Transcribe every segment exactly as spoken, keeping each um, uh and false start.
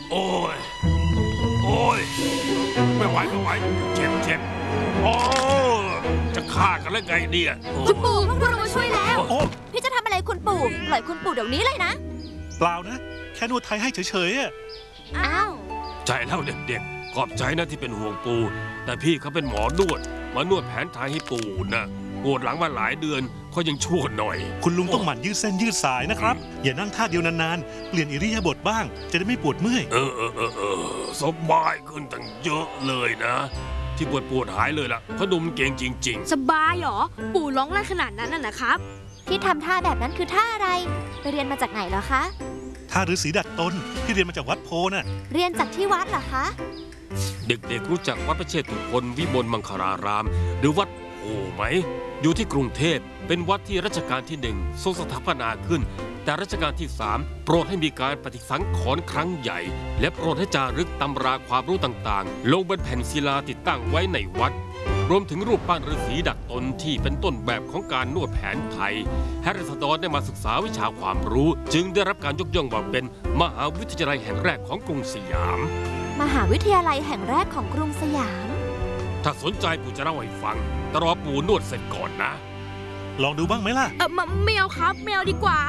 โอ้ยโอ้ยไม่ไหวไม่ไหวเจ็บเจ็บโอ้จะฆ่ากันแล้วไงเนี่ยคุณปู่พวกเรามาช่วยแล้วโอ้พี่จะทำอะไรคุณปู่ปล่อยคุณปู่เดี๋ยวนี้เลยนะเปล่านะแค่นวดไทยให้เฉยๆอะอ้าวใจแล้วเด็กๆขอบใจนะที่เป็นห่วงปู่แต่พี่เขาเป็นหมอนวดมานวดแผนไทยให้ปู่นะปวดหลังมาหลายเดือนเขายังชั่วหน่อยคุณลุงต้องหมั่นยืดเส้นยืดสายนะครับอย่านั่งท่าเดียวนานๆเปลี่ยนอิริยาบถบ้างจะได้ไม่ปวดเมื่อยเออเออเออเออสบายขึ้นตั้งเยอะเลยนะ ที่ปวดปวดหายเลยล่ะพดุมเก่งจริงๆสบายเหรอปู่ร้องได้ขนาดนั้นน่ะนะครับที่ทำท่าแบบนั้นคือท่าอะไรไปเรียนมาจากไหนเหรอคะท่าฤาษีดัดตนที่เรียนมาจากวัดโพน่ะเรียนจากที่วัดเหรอคะเด็กๆรู้จักวัดพระเชตุพนวิมลมังคลารามหรือวัดโพไหมอยู่ที่กรุงเทพเป็นวัดที่รัชกาลที่หนึ่งทรงสถาปนาขึ้นแต่รัชกาลที่สามโปรดให้มีการปฏิสังขรณ์ครั้งใหญ่และโปรดให้จารึกตำราความรู้ต่างๆลงบนแผ่นศิลาติดตั้งไว้ในวัดรวมถึงรูปปั้นฤาษีดัดตนที่เป็นต้นแบบของการนวดแผนไทยให้ราษฎรได้มาศึกษาวิชาความรู้จึงได้รับการยกย่องว่าเป็นมหาวิทยาลัยแห่งแรกของกรุงสยามมหาวิทยาลัยแห่งแรกของกรุงสยามถ้าสนใจปู่จะเล่าให้ฟังแต่รอปู่นวดเสร็จก่อนนะลองดูบ้างไหมล่ะเออไม่เอาครับไม่เอาดีกว่า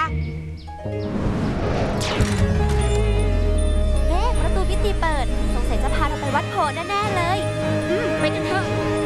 เฮ้ประตูมิติเปิดสงสัยจะพาเราไปวัดโพแน่ๆเลยอืมไปกันเถอะ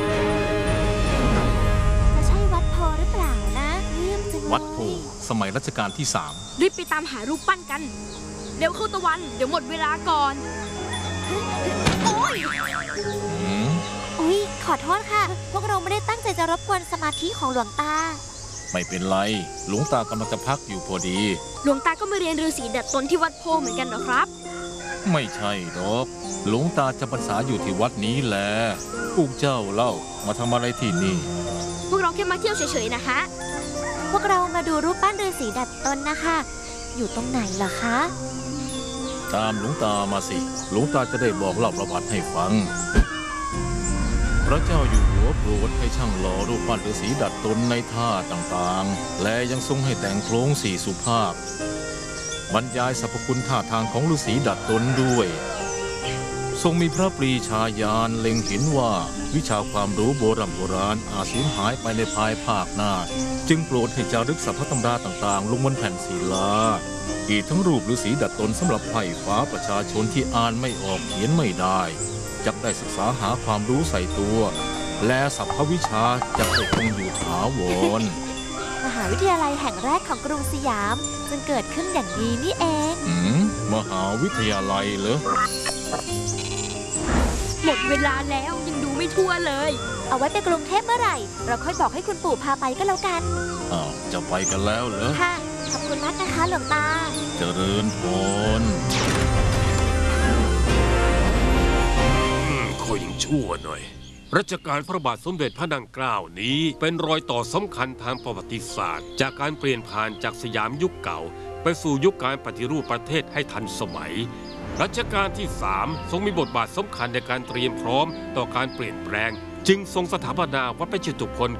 จะใช่วัดโพหรือเปล่านะเยี่ยมจังเลยวัดโพสมัยรัชกาลที่สามรีบไปตามหารูปปั้นกันเร็วเข้าตะวันเดี๋ยวหมดเวลาก่อนโอ้ยอุ๊ยขอโทษค่ะพวกเราไม่ได้ตั้งใจจะรบกวนสมาธิของหลวงตาไม่เป็นไรหลวงตากำลังจะพักอยู่พอดีหลวงตาก็มาเรียนฤาษีดัดตนที่วัดโพเหมือนกันเหรอครับไม่ใช่หรอกหลวงตาจำพรรษาอยู่ที่วัดนี้แหละพวกเจ้าเล่ามาทำอะไรที่นี่พวกเราแค่มาเที่ยวเฉยๆนะคะพวกเรามาดูรูปปั้นฤาษีดัดตนนะคะอยู่ตรงไหนเหรอคะตามหลวงตามาสิหลวงตาจะได้บอกเล่าประวัติให้ฟังพระเจ้าอยู่หัวโปรดให้ช่างหล่อรูปปั้นฤาษีดัดตนในท่าต่างๆและยังทรงให้แต่งโครงสี่สุภาพบรรยายสรรพคุณท่าทางของฤาษีดัดตนด้วยทรงมีพระปรีชาญาณเล็งเห็นว่าวิชาความรู้โบราณโบราณอาจสูญหายไปในภายภาคหน้าจึงโปรดให้จารึกสรรพตำราต่างๆลงบนแผ่นศิลาอีกทั้งรูปฤาษีดัดตนสำหรับไพร่ฟ้าประชาชนที่อ่านไม่ออกเขียนไม่ได้จักได้ศึกษาหาความรู้ใส่ตัวและสรรพวิชาจะคงอยู่ถาวรมหาวิทยาลัยแห่งแรกของกรุงสยามจึงเกิดขึ้นอย่างนี้นี่เองอืมมหาวิทยาลัยเหรอหมดเวลาแล้วยังดูไม่ทั่วเลยเอาไว้ไปกรุงเทพเมื่อไหร่เราค่อยบอกให้คุณปู่พาไปก็แล้วกันอ้าวจะไปกันแล้วเหรอค่ะขอบคุณมากนะคะหลวงตาเจริญพรก็ยังชั่วหน่อยรัชกาลพระบาทสมเด็จพระนางเกล้านี้เป็นรอยต่อสำคัญทางประวัติศาสตร์จากการเปลี่ยนผ่านจากสยามยุคเก่าไปสู่ยุคการปฏิรูปประเทศให้ทันสมัยรัชกาลที่สามทรงมีบทบาทสำคัญในการเตรียมพร้อมต่อการเปลี่ยนแปลงจึงทรงสถาปนาวัดพระเชตุพน